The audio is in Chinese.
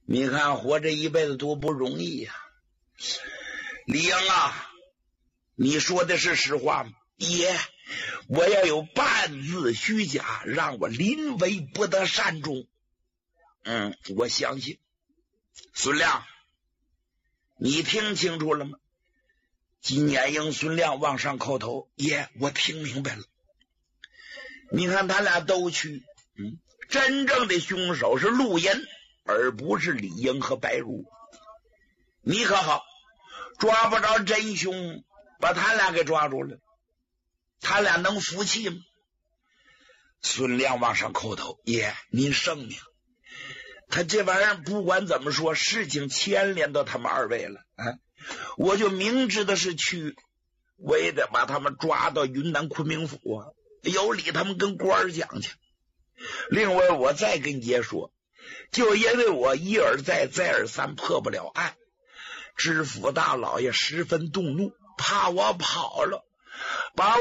你看活这一辈子多不容易呀！李英啊，你说的是实话吗？爷，我要有半字虚假，让我临危不得善终。我相信。孙亮，你听清楚了吗？金年英、孙亮往上叩头。爷，我听明白了。你看他俩都去，真正的凶手是陆岩，而不是李英和白如。你可好，抓不着真凶，把他俩给抓住了，他俩能服气吗？孙亮往上叩头。爷，您圣明。他这玩意儿不管怎么说，事情牵连到他们二位了我就明知道是去，我也得把他们抓到云南昆明府有理他们跟官儿讲去。另外我再跟爷说，就因为我一而再再而三破不了案，知府大老爷十分动怒，怕我跑了，把